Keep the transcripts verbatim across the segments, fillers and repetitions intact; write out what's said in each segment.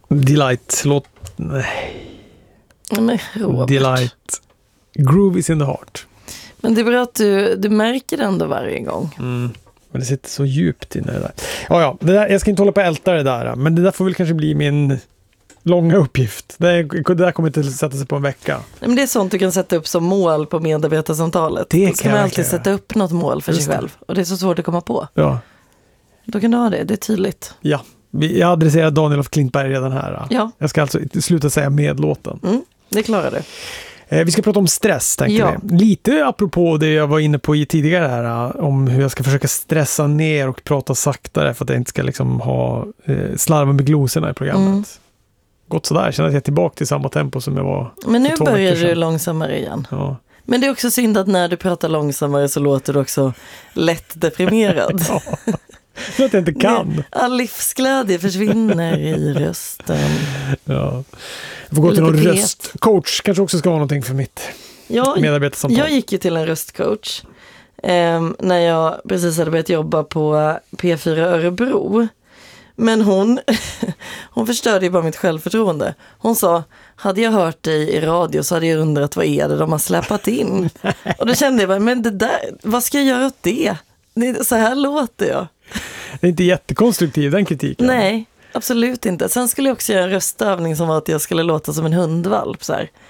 Delight, låt... Nej. Men Robert. Delight. Groove is in the heart. Men det är bra att du, du märker det ändå varje gång. Mm. Men det sitter så djupt inne det där. Ja, ja. Det där, jag ska inte hålla på att älta det där. Men det där får väl kanske bli min långa uppgift. Det, det där kommer inte sätta sig på en vecka. Men det är sånt du kan sätta upp som mål på medarbetarsamtalet. Det Då ska man alltid sätta upp något mål för Just sig själv. Och det är så svårt att komma på. Ja. Då kan du ha det, det är tydligt. Ja. Jag adresserar Daniel af Klintberg redan här. Ja. Jag ska alltså sluta säga medlåten. Mm, det klarar du. Eh, vi ska prata om stress, tänkte Ja. vi. Lite apropå det jag var inne på i tidigare här, om hur jag ska försöka stressa ner och prata saktare för att jag inte ska liksom ha eh, slarva med glosorna i programmet. Mm. Gått sådär, jag känner att jag är tillbaka till samma tempo som jag var. Men nu två börjar veckor du sedan. långsammare igen. Ja. Men det är också synd att när du pratar långsammare så låter du också lätt deprimerad. Ja. Så att jag inte kan. All livsglädje försvinner i rösten. Ja. Jag får gå till Lite någon pet. röstcoach. Kanske också ska vara någonting för mitt Jag, medarbetarsamtal. jag gick ju till en röstcoach eh, när jag precis hade börjat jobba på P fyra Örebro. Men hon, hon förstörde ju bara mitt självförtroende. Hon sa, hade jag hört dig i radio så hade jag undrat vad är det de har släppat in. Och då kände jag bara, men det där, vad ska jag göra åt det? det så här låter jag. Det är inte jättekonstruktiv den kritiken. Nej, absolut inte. Sen skulle jag också göra en röstövning som var att jag skulle låta som en hundvalp. Så här.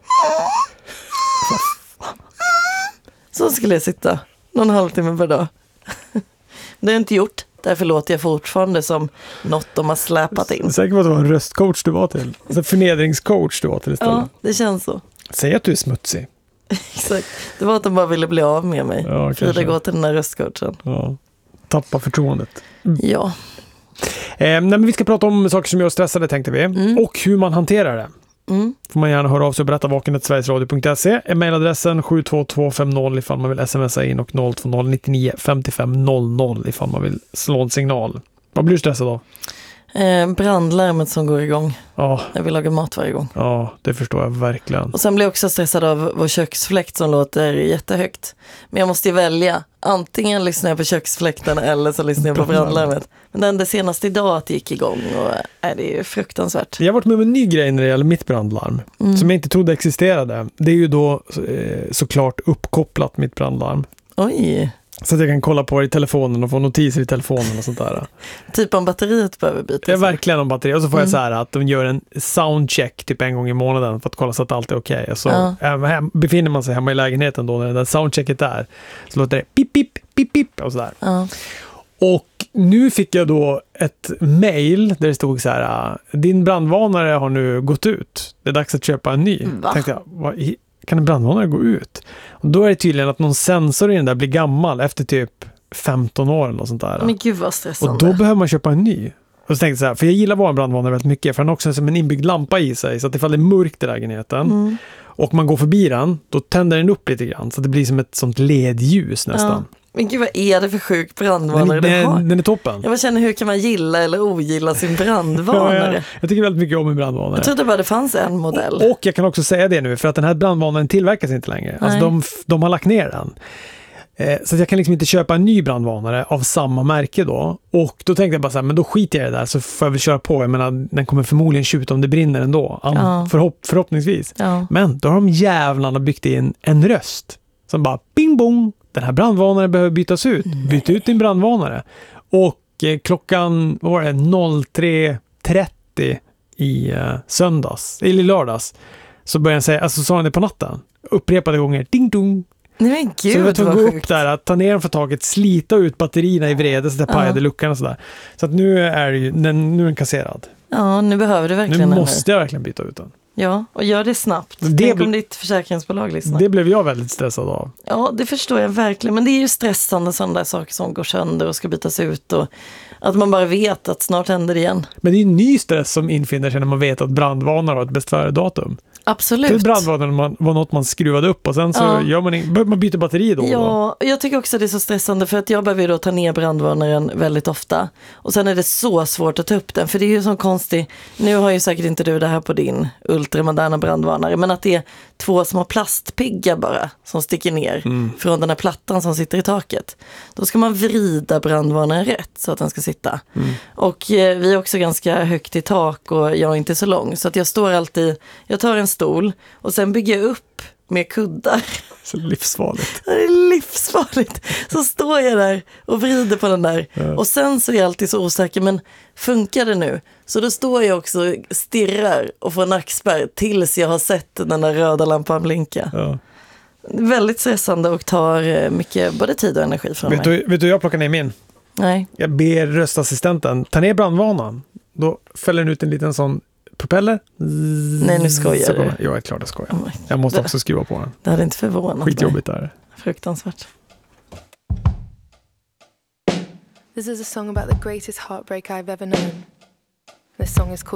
Så skulle jag sitta någon halvtimme per dag. Det har jag inte gjort. Därför låter jag fortfarande som något de har släpat in. Säkert var det var en röstcoach du var till. Alltså förnedringscoach du var till istället. Ja, det känns så. Säg att du är smutsig. Exakt. Det var att de bara ville bli av med mig. Ja, Frida kanske. går till den där röstcoachen. Ja. Tappa förtroendet. Ja. Eh, nej, men vi ska prata om saker som gör oss stressade, tänkte vi. Mm. Och hur man hanterar det. Mm. Får man gärna höra av sig och berätta vakenet sverigesradio punkt se. E-mailadressen sju två två fem noll ifall man vill smsa in och noll två noll nio nio fem fem noll noll ifall man vill slå en signal. Vad blir du stressad av? Eh, brandlarmet som går igång. Ja, Jag vill laga mat varje gång. ja, det förstår jag verkligen. Och sen blir jag också stressad av vår köksfläkt som låter jättehögt. Men jag måste ju välja. Antingen lyssnar jag på köksfläkten eller så lyssnar jag på brandlarmet. Men den det senaste idag att det gick igång och är det är ju fruktansvärt. Jag har varit med om en ny grej när det gäller mitt brandlarm. Mm. Som jag inte trodde existerade. Det är ju då eh, såklart uppkopplat mitt brandlarm. Oj, Så att jag kan kolla på det i telefonen och få notiser i telefonen och sånt där. typ om batteriet behöver bytas. Det är verkligen om batteri. Och så får Mm. jag så här att de gör en soundcheck typ en gång i månaden för att kolla så att allt är okej. Okay. Så Ja. äm, hem, befinner man sig hemma i lägenheten då när det där soundchecket är så låter det pip, pip, pip, pip och sådär. Ja. Och nu fick jag då ett mail där det stod så här: din brandvarnare har nu gått ut. Det är dags att köpa en ny. Va? Tänkte jag, vad i- kan en brandvarnare gå ut? Och då är det tydligen att någon sensor i den där blir gammal efter typ femton år eller något sånt där. Men gud vad stressande. Och då behöver man köpa en ny. Och så tänkte jag så här, för jag gillar vår brandvarnare väldigt mycket, för den har också som en inbyggd lampa i sig, så att ifall det är mörkt i lägenheten Mm. och man går förbi den, då tänder den upp lite grann, så att det blir som ett sånt ledljus nästan. Ja. Men gud vad är det för sjuk Den, brandvarnare du har? den, den är toppen. Jag bara känner, hur kan man gilla eller ogilla sin Ja, brandvarnare? jag, jag tycker väldigt mycket om en brandvarnare. Jag trodde bara det fanns en modell. Och, och jag kan också säga det nu, för att den här brandvarnaren tillverkas inte längre. Alltså Nej. de, de har lagt ner den. Eh, så att jag kan liksom inte köpa en ny brandvarnare av samma märke då. Och då tänkte jag bara så här, men då skiter jag i det där så får jag väl köra på. Jag menar, den kommer förmodligen tjuta om det brinner ändå. An- Ja. förhopp, förhoppningsvis. Ja. Men då har de jävlarna byggt in en röst som bara bing bong, den här brandvarnaren behöver bytas ut. Byt ut din brandvarnare. Och eh, klockan, vad var det, noll tre trettio i eh, söndags, eller i lördags, så började jag säga, alltså sa han det på natten, upprepade gånger, ding dong. Nej men Så jag var gud tvungen vad att gå upp sjukt. där, att ta ner den från taket, slita ut batterierna i vrede så att det Ja. pajade luckan och sådär. Så att nu är det ju, den, nu är den kasserad. Ja, nu behöver du Nu verkligen en måste jag verkligen byta ut den. Ja, och gör det snabbt. Det Tänk blir- om ditt försäkringsbolag lyssnar. Det blev jag väldigt stressad av. Ja, det förstår jag verkligen. Men det är ju stressande sådana där saker som går sönder och ska bytas ut. Och att man bara vet att snart händer det igen. Men det är en ny stress som infinner sig när man vet att brandvarnare har ett bäst före-datum. Absolut. För brandvarnaren man- var något man skruvade upp och sen så Ja. gör man, in, bör- man byter batteri då och då. Ja, och jag tycker också att det är så stressande för att jag behöver ju då ta ner brandvarnaren väldigt ofta. Och sen är det så svårt att ta upp den, för det är ju så konstigt. Nu har ju säkert inte du det här på din ultramoderna brandvarnare, men att det är två små plastpiggar bara som sticker ner Mm. från den här plattan som sitter i taket. Då ska man vrida brandvarnaren rätt så att den ska sitta. Mm. Och eh, vi är också ganska högt i tak och jag är inte så lång. Så att jag står alltid, jag tar en stol och sen bygger jag upp med kuddar. Så livsfarligt. Det är livsfarligt. Så står jag där och vrider på den där. Ja. Och sen så är jag alltid så osäker, men funkar det nu? Så då står jag också och stirrar och får nackspärr tills jag har sett den där röda lampan blinka. Ja. Väldigt stressande och tar mycket både tid och energi från Vet, mig. du, vet du jag plockar ner min? Nej. Jag ber röstassistenten ta ner brandvarnaren. Då fäller den ut en liten sån propeller. Nej, nu skojar du. Jag är klart jag skojar. Oh my- Jag måste det, också skruva på den. det hade inte förvånat mig. Skitjobbigt där. Fruktansvärt. This is a song about the greatest heartbreak I've ever known. This song is called